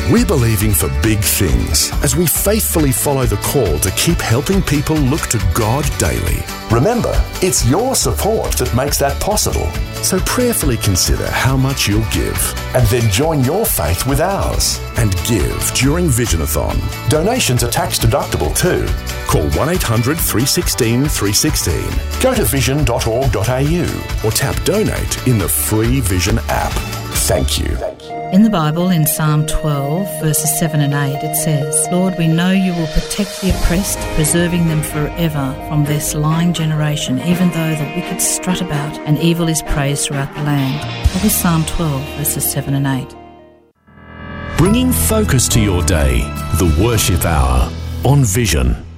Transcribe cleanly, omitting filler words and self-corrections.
We're believing for big things as we faithfully follow the call to keep helping people look to God daily. Remember, it's your support that makes that possible. So prayerfully consider how much you'll give and then join your faith with ours and give during Visionathon. Donations are tax deductible too. Call 1-800-316-316. Go to vision.org.au or tap donate in the free Vision app. Thank you. In the Bible, in Psalm 12, verses 7 and 8, it says, Lord, we know you will protect the oppressed, preserving them forever from this lying generation, even though the wicked strut about and evil is praised throughout the land. That was Psalm 12, verses 7 and 8. Bringing focus to your day, the Worship Hour on Vision.